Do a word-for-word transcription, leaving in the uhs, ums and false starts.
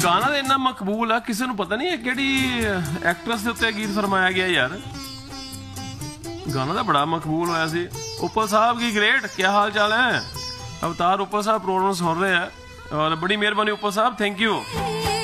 गाना तो इन्ना मकबूल है, किसी को पता नहीं है कि एक्ट्रेस के उत्ते गीत फरमाया गया यार। गाना तो बड़ा मकबूल होया सी। उपल साहब की ग्रेट, क्या हाल चाल है? अवतार उपल साहब प्रोग्राम सुन रहे हैं और बड़ी मेहरबानी उपल साहब, थैंक यू।